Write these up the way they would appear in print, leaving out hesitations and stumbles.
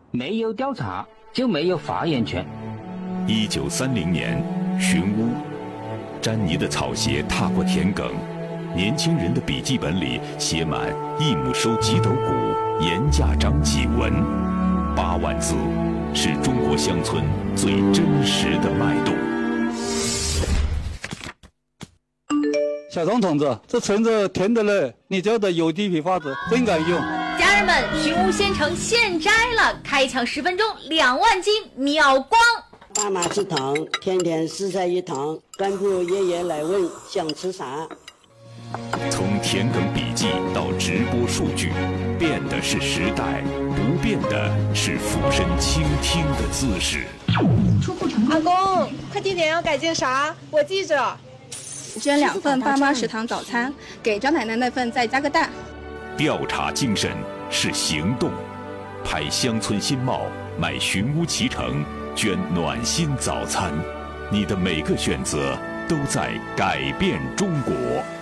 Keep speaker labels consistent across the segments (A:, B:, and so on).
A: 没有调查就没有发言权。
B: 1930年，寻乌，詹妮的草鞋踏过田埂，年轻人的笔记本里写满一亩收几斗谷，严家长几文，8万字，是中国乡村最真实的脉动。
C: 小张同志，这橙子甜的嘞，你教的有机皮发子真敢用。
D: 家人们，寻乌鲜橙现摘了，开抢10分钟2万斤秒光。
E: 爸妈吃糖，天天4菜1汤，干部爷爷来问想吃啥。
B: 从田埂笔记到直播数据，变的是时代，不变的是俯身倾听的姿势。
F: 阿公，快递点要改件啥？我记着。
G: 捐2份爸妈食堂早餐，给张奶奶那份再加个蛋。
B: 调查精神是行动，拍乡村新貌，买寻乌脐橙，捐暖心早餐，你的每个选择都在改变中国。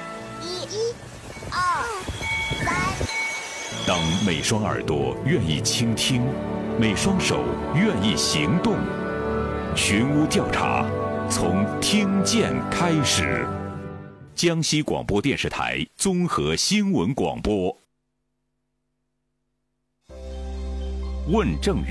H: 1、2、3。
B: 当每双耳朵愿意倾听，每双手愿意行动，寻乌调查从听见开始。江西广播电视台综合新闻广播。问政。